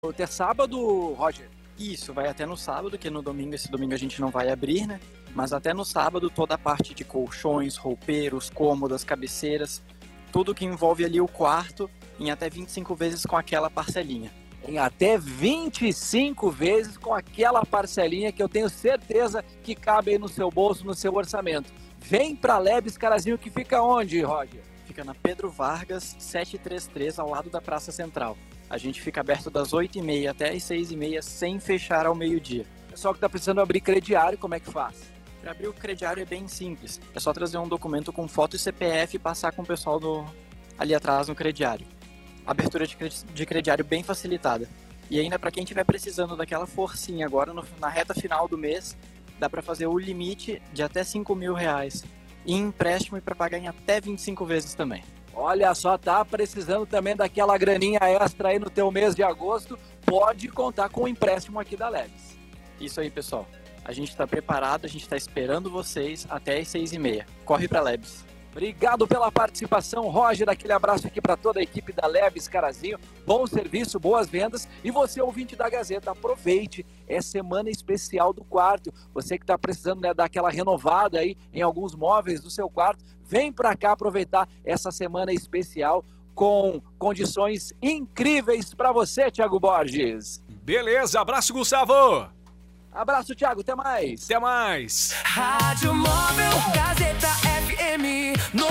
até sábado, Roger? Isso, vai até no sábado, que no domingo, esse domingo a gente não vai abrir, né? Mas até no sábado, toda a parte de colchões, roupeiros, cômodas, cabeceiras, tudo que envolve ali o quarto, em até 25 vezes com aquela parcelinha. Em até 25 vezes com aquela parcelinha que eu tenho certeza que cabe aí no seu bolso, no seu orçamento. Vem pra Lebes Carazinho, que fica onde, Roger? Fica na Pedro Vargas, 733, ao lado da Praça Central. A gente fica aberto das 8h30 até as 6h30, sem fechar ao meio-dia. Pessoal que tá precisando abrir crediário, como é que faz? Para abrir o crediário é bem simples. É só trazer um documento com foto e CPF e passar com o pessoal ali atrás no crediário. Abertura de crediário bem facilitada. E ainda para quem estiver precisando daquela forcinha agora, na reta final do mês, dá para fazer o limite de até R$5.000 em empréstimo e para pagar em até 25 vezes também. Olha só, tá precisando também daquela graninha extra aí no teu mês de agosto, pode contar com o empréstimo aqui da Lebes. Isso aí, pessoal. A gente está preparado, a gente está esperando vocês até as 6h30. Corre para Lebes. Obrigado pela participação, Roger. Aquele abraço aqui para toda a equipe da Lebes Carazinho. Bom serviço, boas vendas. E você, ouvinte da Gazeta, aproveite. É semana especial do quarto. Você que está precisando, né, dar aquela renovada aí em alguns móveis do seu quarto, vem para cá aproveitar essa semana especial com condições incríveis para você, Thiago Borges. Beleza, abraço, Gustavo. Abraço, Thiago, até mais. Até mais. Rádio Móvel Gazeta FM 92.9.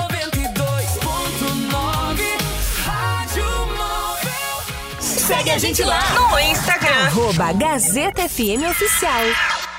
Rádio Móvel. Segue a gente lá no Instagram. @Gazeta FM Oficial.